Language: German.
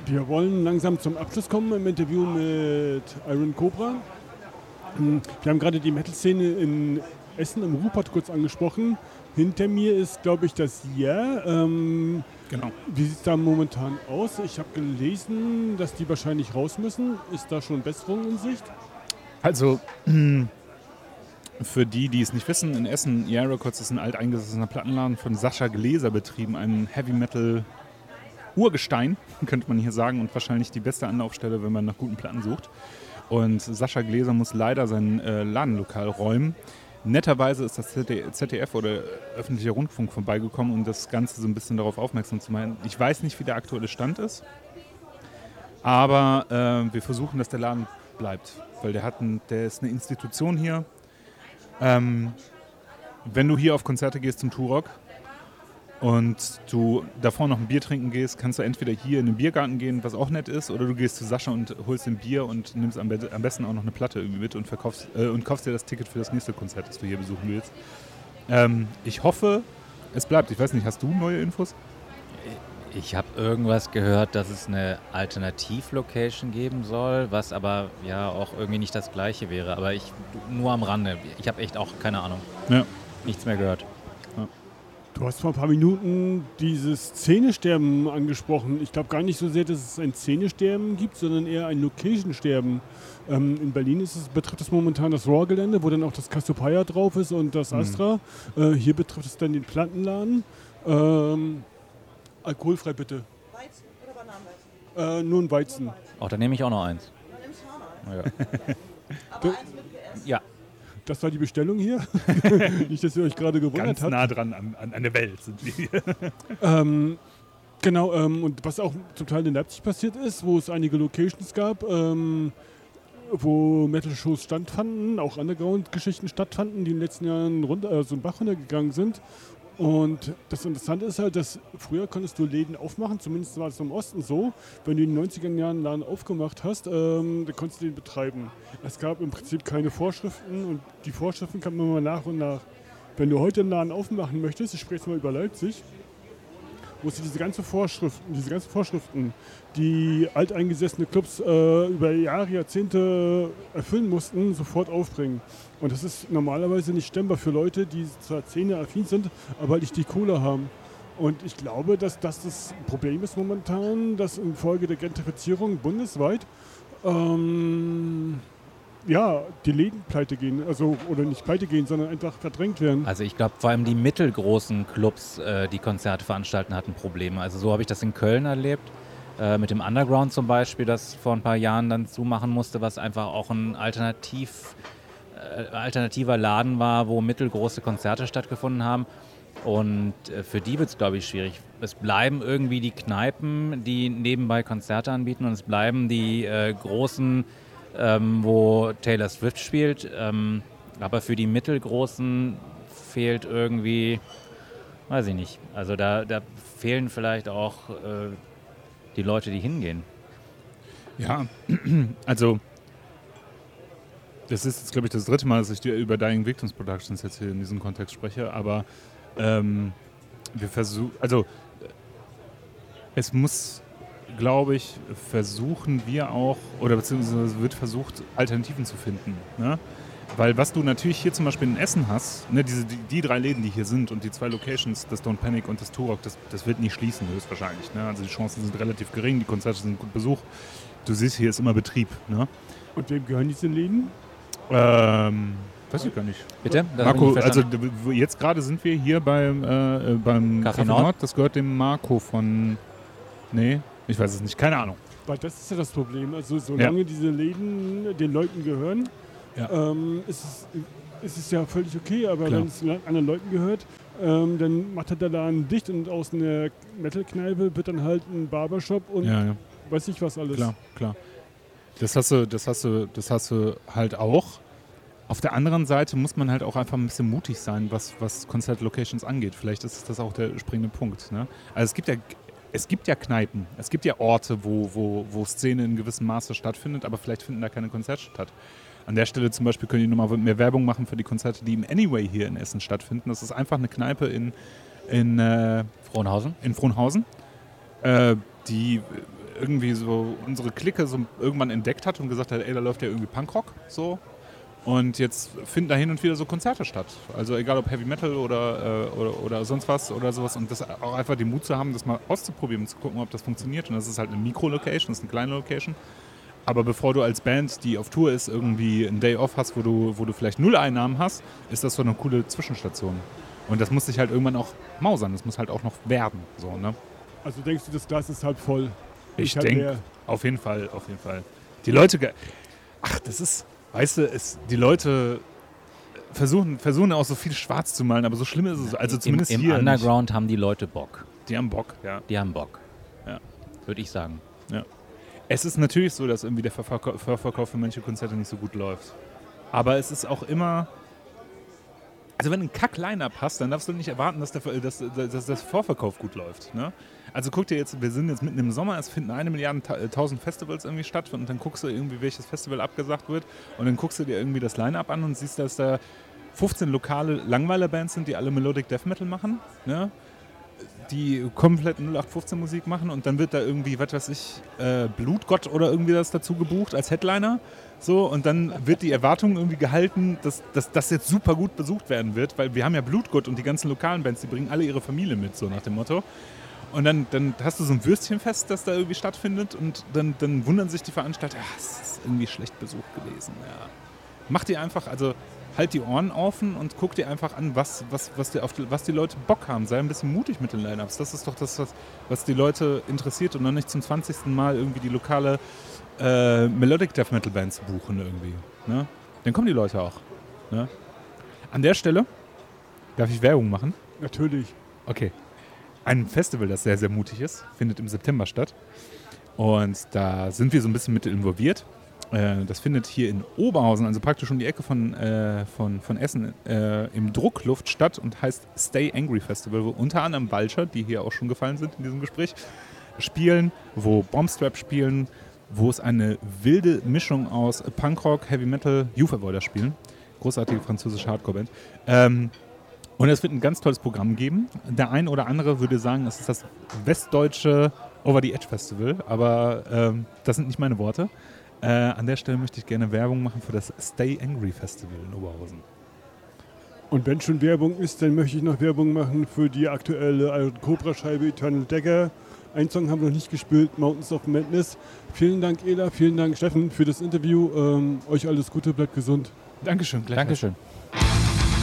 Wir wollen langsam zum Abschluss kommen im Interview mit Iron Cobra. Wir haben gerade die Metal-Szene in Essen im Ruhrpott kurz angesprochen. Hinter mir ist, glaube ich, das Jahr. Genau. Wie sieht es da momentan aus? Ich habe gelesen, dass die wahrscheinlich raus müssen. Ist da schon Besserung in Sicht? Also, für die es nicht wissen, in Essen, Yeah Records ist ein alteingesessener Plattenladen von Sascha Gläser betrieben, einem Heavy-Metal-Urgestein, könnte man hier sagen, und wahrscheinlich die beste Anlaufstelle, wenn man nach guten Platten sucht. Und Sascha Gläser muss leider sein Ladenlokal räumen. Netterweise ist das ZDF oder öffentlicher Rundfunk vorbeigekommen, um das Ganze so ein bisschen darauf aufmerksam zu machen. Ich weiß nicht, wie der aktuelle Stand ist, aber wir versuchen, dass der Laden bleibt, weil der ist eine Institution hier. Wenn du hier auf Konzerte gehst zum Turok und du davor noch ein Bier trinken gehst, kannst du entweder hier in den Biergarten gehen, was auch nett ist, oder du gehst zu Sascha und holst ein Bier und nimmst am besten auch noch eine Platte irgendwie mit und kaufst dir das Ticket für das nächste Konzert, das du hier besuchen willst. Ich hoffe, es bleibt. Ich weiß nicht, hast du neue Infos? Ich habe irgendwas gehört, dass es eine Alternativlocation geben soll, was aber ja auch irgendwie nicht das Gleiche wäre. Aber nur am Rande. Ich habe echt auch keine Ahnung. Ja. Nichts mehr gehört. Ja. Du hast vor ein paar Minuten dieses Szenesterben angesprochen. Ich glaube gar nicht so sehr, dass es ein Szenesterben gibt, sondern eher ein Location-Sterben. In Berlin betrifft es momentan das Raw-Gelände, wo dann auch das Cassiopeia drauf ist und das Astra. Hier betrifft es dann den Plattenladen. Alkoholfrei bitte. Weizen oder Bananenweizen? Nur ein Weizen. Dann nehme ich auch noch eins. Dann nimmst du Hahn. Ja. Aber eins mit PS. Ja. Das war die Bestellung hier. Nicht, dass ihr euch gerade gewundert Ganz habt. nah dran an der Welt sind wir hier. Genau, und was auch zum Teil in Leipzig passiert ist, wo es einige Locations gab, wo Metal-Shows stattfanden, auch Underground-Geschichten stattfanden, die in den letzten Jahren so einen Bach runtergegangen sind. Und das Interessante ist halt, dass früher konntest du Läden aufmachen, zumindest war es im Osten so. Wenn du in den 90er Jahren einen Laden aufgemacht hast, dann konntest du den betreiben. Es gab im Prinzip keine Vorschriften und die Vorschriften kamen immer nach und nach. Wenn du heute einen Laden aufmachen möchtest, ich spreche jetzt mal über Leipzig, musst du diese ganzen Vorschriften, die alteingesessene Clubs über Jahre, Jahrzehnte erfüllen mussten, sofort aufbringen. Und das ist normalerweise nicht stemmbar für Leute, die zwar Szene-affin sind, aber halt nicht die Kohle haben. Und ich glaube, dass das Problem ist momentan, dass infolge der Gentrifizierung bundesweit die Läden pleite gehen, oder nicht pleite gehen, sondern einfach verdrängt werden. Also ich glaube, vor allem die mittelgroßen Clubs, die Konzerte veranstalten, hatten Probleme. Also so habe ich das in Köln erlebt, mit dem Underground zum Beispiel, das vor ein paar Jahren dann zumachen musste, was einfach auch ein alternativer Laden war, wo mittelgroße Konzerte stattgefunden haben. Und für die wird es, glaube ich, schwierig. Es bleiben irgendwie die Kneipen, die nebenbei Konzerte anbieten, und es bleiben die großen, wo Taylor Swift spielt. Aber für die mittelgroßen fehlt irgendwie, weiß ich nicht. Also da fehlen vielleicht auch die Leute, die hingehen. Ja, also das ist jetzt, glaube ich, das dritte Mal, dass ich dir über Dying Victims Productions jetzt hier in diesem Kontext spreche, aber wir versuchen, also es muss, glaube ich, versuchen wir auch, oder beziehungsweise wird versucht, Alternativen zu finden. Ne? Weil was du natürlich hier zum Beispiel in Essen hast, ne, die 3 Läden, die hier sind und die 2 Locations, das Don't Panic und das Turok, das wird nicht schließen, höchstwahrscheinlich. Ne? Also die Chancen sind relativ gering, die Konzerte sind gut besucht. Du siehst, hier ist immer Betrieb. Ne? Und wem gehören diese Läden? Weiß ich gar nicht. Bitte? Das Marco, also jetzt gerade sind wir hier beim Café Nord. Das gehört dem Marco von... Nee, ich weiß es nicht. Keine Ahnung. Weil das ist ja das Problem. Also solange diese Läden den Leuten gehören, ist es ja völlig okay. Aber Klar. wenn es anderen Leuten gehört, dann macht halt der Laden dicht und aus einer Metal-Kneipe wird dann halt ein Barbershop und weiß ich was alles. Klar. Das hast du halt auch. Auf der anderen Seite muss man halt auch einfach ein bisschen mutig sein, was Konzert-Locations angeht. Vielleicht ist das auch der springende Punkt. Ne? Also es gibt ja Kneipen, es gibt ja Orte, wo Szene in gewissem Maße stattfindet, aber vielleicht finden da keine Konzerte statt. An der Stelle zum Beispiel können die nochmal mehr Werbung machen für die Konzerte, die im Anyway hier in Essen stattfinden. Das ist einfach eine Kneipe in Frohnhausen. Die irgendwie so unsere Clique so irgendwann entdeckt hat und gesagt hat, ey, da läuft ja irgendwie Punkrock so. Und jetzt finden da hin und wieder so Konzerte statt. Also egal ob Heavy Metal oder sonst was oder sowas. Und das auch einfach den Mut zu haben, das mal auszuprobieren und zu gucken, ob das funktioniert. Und das ist halt eine Mikro-Location, das ist eine kleine Location. Aber bevor du als Band, die auf Tour ist, irgendwie einen Day Off hast, wo du vielleicht 0 Einnahmen hast, ist das so eine coole Zwischenstation. Und das muss sich halt irgendwann auch mausern. Das muss halt auch noch werden. So, ne? Also denkst du, das Glas ist halb voll? Ich halt denke, auf jeden Fall. Die Leute, das ist, weißt du, die Leute versuchen auch so viel schwarz zu malen, aber so schlimm ist es. Also zumindest Im hier Underground nicht. Haben die Leute Bock. Die haben Bock, ja. Die haben Bock. Ja. Würde ich sagen. Ja. Es ist natürlich so, dass irgendwie der Vorverkauf für manche Konzerte nicht so gut läuft. Aber es ist auch immer... Also wenn du einen Kack-Line-Up hast, dann darfst du nicht erwarten, dass das Vorverkauf gut läuft. Ne? Also guck dir jetzt, wir sind jetzt mitten im Sommer, es finden 1 Milliarde 1000 Festivals irgendwie statt und dann guckst du irgendwie, welches Festival abgesagt wird und dann guckst du dir irgendwie das Line-Up an und siehst, dass da 15 lokale Langweiler-Bands sind, die alle Melodic Death Metal machen, ne? Die komplett 0815-Musik machen und dann wird da irgendwie, was weiß ich, Blutgott oder irgendwie das dazu gebucht als Headliner. So, und dann wird die Erwartung irgendwie gehalten, dass das jetzt super gut besucht werden wird, weil wir haben ja Blutgott und die ganzen lokalen Bands, die bringen alle ihre Familie mit, so nach dem Motto. Und dann hast du so ein Würstchenfest, das da irgendwie stattfindet und dann wundern sich die Veranstalter, es ist irgendwie schlecht besucht gewesen. Ja. Mach dir einfach, also halt die Ohren offen und guck dir einfach an, was die Leute Bock haben. Sei ein bisschen mutig mit den Line-Ups. Das ist doch das, was die Leute interessiert und noch nicht zum 20. Mal irgendwie die lokale Melodic Death Metal Band zu buchen irgendwie. Ne? Dann kommen die Leute auch. Ne? An der Stelle darf ich Werbung machen? Natürlich. Okay. Ein Festival, das sehr, sehr mutig ist, findet im September statt. Und da sind wir so ein bisschen mit involviert. Das findet hier in Oberhausen, also praktisch um die Ecke von Essen, im Druckluft statt und heißt Stay Angry Festival, wo unter anderem Vulture, die hier auch schon gefallen sind in diesem Gespräch, spielen, wo Bombstrap spielen, wo es eine wilde Mischung aus Punkrock, Heavy Metal, Youth Avoider spielen. Großartige französische Hardcore-Band. Und es wird ein ganz tolles Programm geben. Der ein oder andere würde sagen, es ist das westdeutsche Over the Edge Festival, aber das sind nicht meine Worte. An der Stelle möchte ich gerne Werbung machen für das Stay Angry Festival in Oberhausen. Und wenn schon Werbung ist, dann möchte ich noch Werbung machen für die aktuelle Iron Cobra-Scheibe Eternal Dagger. Einen Song haben wir noch nicht gespielt, Mountains of Madness. Vielen Dank, Ela, vielen Dank, Steffen, für das Interview. Euch alles Gute, bleibt gesund. Dankeschön. Dankeschön.